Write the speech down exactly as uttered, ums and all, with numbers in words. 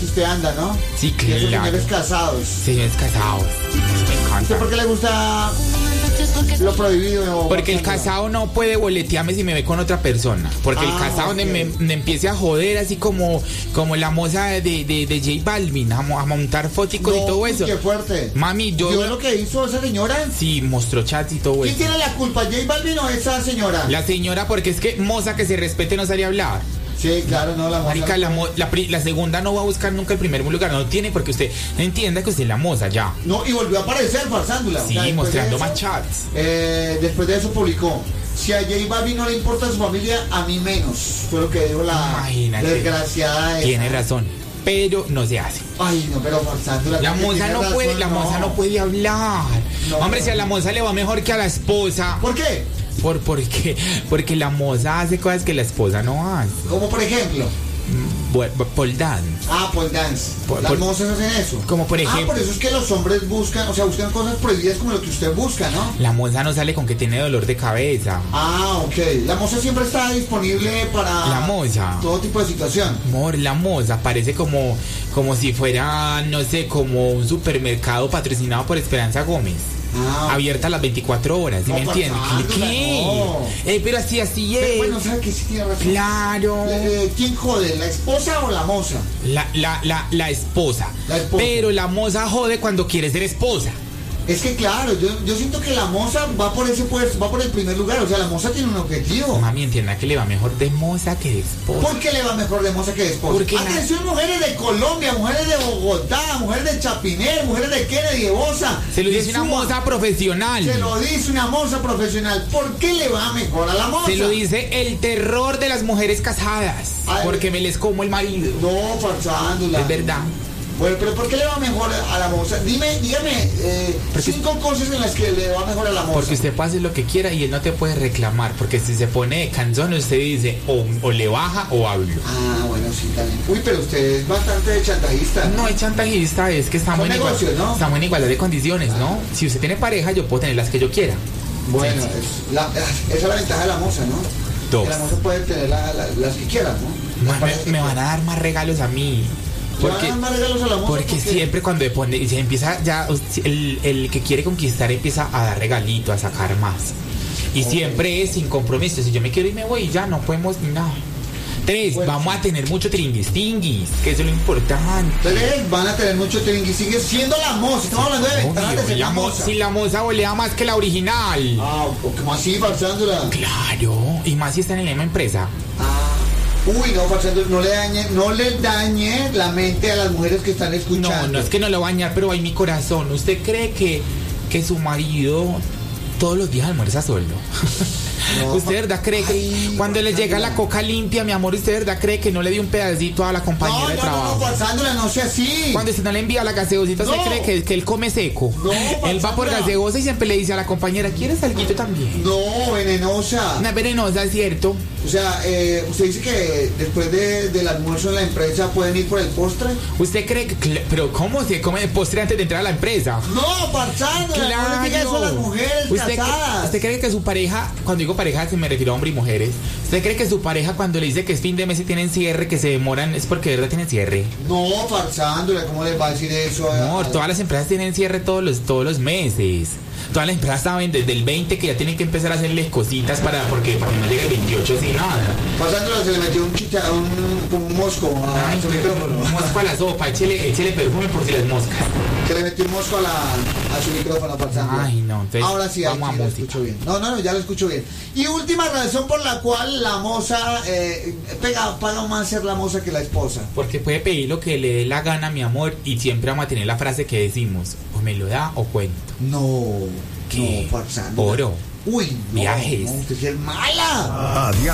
Usted anda, ¿no? Sí, Y esos claro. señores casados. Señores casados. Me ¿Usted encanta. por qué le gusta lo prohibido? Porque el Sandra? casado no puede boletearme si me ve con otra persona. Porque el Ah, casado ok. me, me, me empiece a joder así como, como la moza de, de, de J Balvin, a, mo- a montar foticos No, y todo uy, eso. qué fuerte. Mami, yo... ¿Vio lo que hizo esa señora? Sí, mostró chats y todo ¿Quién eso. tiene la culpa, J Balvin o esa señora? La señora, porque es que moza que se respete no sale a hablar. Sí, claro, no, la moza. Marica, la, mo- la, pri- la segunda no va a buscar nunca el primer lugar, no tiene porque usted entienda que usted es la moza ya. No, y volvió a aparecer farsándula. Sí, O sea, después mostrando de eso, más chats. eh, después de eso publicó: si a J Balvin no le importa su familia, a mí menos. Fue lo que dijo la Imagínate. desgraciada esa. Tiene razón, pero no se hace. Ay, no, pero farsándula. La creo que moza tiene no razón, puede, la moza no puede hablar. No, Hombre, no. si a la moza le va mejor que a la esposa. ¿Por qué? ¿Por, por qué? Porque la moza hace cosas que la esposa no hace. Como por ejemplo. Bu- Pole dance. Ah, pole dance. Por- Las por- mozas hacen eso. Como por Ah, ejemplo- por eso es que los hombres buscan, o sea, buscan cosas prohibidas como lo que usted busca, ¿no? La moza no sale con que tiene dolor de cabeza. Ah, ok. La moza siempre está disponible para La moza. todo tipo de situación. Amor, la moza parece como, como si fuera, no sé, como un supermercado patrocinado por Esperanza Gómez. Ah, Abierta las veinticuatro horas, ¿sí No, me entiendes? pasándola, ¿Qué? no. Eh, pero así, así es. bueno, ¿sabe que sí tiene razón? Claro. Eh, ¿Quién jode, la esposa o la moza? La, la, la, la esposa. La esposa. Pero la moza jode cuando quiere ser esposa. Es que claro, yo, yo siento que la moza va por ese puesto, va por el primer lugar, o sea, la moza tiene un objetivo. Mami, entienda que le va mejor de moza que de esposa. ¿Por qué le va mejor de moza que de esposa? Porque la- Atención, mujeres de Colombia, mujeres de Bogotá, mujeres de Chapinero, mujeres de Kennedy, de Bosa. Se lo de dice una Suba. moza profesional. Se lo dice una moza profesional. ¿Por qué le va mejor a la moza? Se lo dice el terror de las mujeres casadas. Ay. Porque me les como el marido. No, falsándola. Es verdad. Bueno, pero ¿por qué le va mejor a la moza? Dime, dígame eh, Porque- cinco cosas en las que le va mejor a la moza. Porque usted puede hacer lo que quiera y él no te puede reclamar. Porque si se pone de cansón, usted dice o, o le baja o hablo. Ah, bueno, sí, también. Uy, pero usted es bastante chantajista. No es chantajista, es que estamos Son en, igual- negocios, ¿no? estamos en igualdad de condiciones, ¿no? Si usted tiene pareja, yo puedo tener las que yo quiera. Bueno, Sí, sí. es la- esa es la ventaja de la moza, ¿no? Dos. Que la moza puede tener la- la- las que quiera, ¿no? Ma- Me, me van a dar más regalos a mí. ¿Le van a Porque, dar más regalos a la moza? porque ¿Por qué? siempre cuando se pone, se empieza ya, el, el que quiere conquistar empieza a dar regalito, a sacar más. Y Ok. siempre es sin compromiso. Si yo me quiero y me voy, ya no podemos ni nada. Tres, Bueno. vamos a tener mucho tringuis, tinguis, que eso es lo importante. Tres, van a tener mucho tringue y sigue siendo la moza. Estamos hablando de ventajas de Obvio, ser la la mo- moza. si la moza volea más que la original. Ah, o como así, falsándola. Claro, y más si está en la misma empresa. Ah. Uy, no, falsándola, no le dañe, no le dañe la mente a las mujeres que están escuchando. No, no es que no lo va a dañar, pero va en mi corazón. ¿Usted cree que, que su marido todos los días almuerza solo? No. ¿Usted de verdad cree que Ay, cuando le llega Fernanda. la coca limpia, mi amor, usted de verdad cree que no le dio un pedacito a la compañera No, de no, no, trabajo? no, falsándola, no sea así. Cuando usted no le envía la gaseosita, ¿usted No. cree que, que él come seco? No, Él va por Sandra. gaseosa y siempre le dice a la compañera, ¿quieres alguito también? No, venenosa. Una venenosa, es cierto. O sea, eh, usted dice que después de- del almuerzo en la empresa pueden ir por el postre. ¿Usted cree que... cl- Pero ¿cómo se come el postre antes de entrar a la empresa? No, falsándola, no le diga eso a las mujeres ¿Usted, casadas. ¿Usted cree que su pareja, cuando digo pareja, se me refiero a hombre y mujeres, ¿usted cree que su pareja cuando le dice que es fin de mes y tienen cierre, que se demoran, es porque de verdad tienen cierre? No, falsándola, ¿cómo les va a decir eso? a- Amor, a- todas las empresas tienen cierre todos los, todos los meses. Todas las empresas saben desde el veinte que ya tienen que empezar a hacerles cositas para, porque, para que no llegue el veintiocho sin nada. Falsándola se le metió un chicha, un, como un mosco a Ay, su micrófono. mosco a la sopa, échele, échele perfume por si las moscas. Se le metió un mosco a, la, a su micrófono, falsándola. Ay, no, entonces Ahora sí, ahí vamos a sí lo música. escucho bien. No, no, no, ya lo escucho bien. Y última razón por la cual la moza eh, pega, paga más ser la moza que la esposa. Porque puede pedir lo que le dé la gana, mi amor, y siempre vamos a tener la frase que decimos, o me lo da o cuento. No, ¿Qué? no, falsándola. Oro. Uy, no, Viajes. no, usted sí es mala. A diario.